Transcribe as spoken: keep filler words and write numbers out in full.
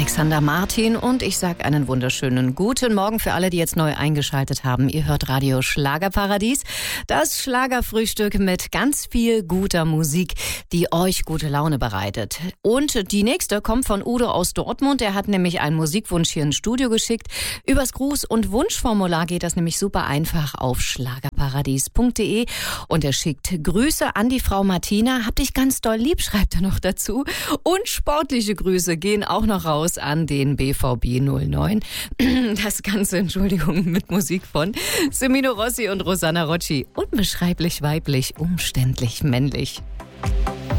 Alexander Martin und ich sage einen wunderschönen guten Morgen für alle, die jetzt neu eingeschaltet haben. Ihr hört Radio Schlagerparadies, das Schlagerfrühstück mit ganz viel guter Musik, die euch gute Laune bereitet. Und die nächste kommt von Udo aus Dortmund. Er hat nämlich einen Musikwunsch hier ins Studio geschickt. Übers Gruß- und Wunschformular geht das nämlich super einfach auf schlagerparadies punkt de und er schickt Grüße an die Frau Martina. Hab dich ganz doll lieb, schreibt er noch dazu. Und sportliche Grüße gehen auch noch raus an den B V B null neun. Das Ganze, Entschuldigung, mit Musik von Semino Rossi und Rosanna Rocci. Unbeschreiblich weiblich, umständlich männlich.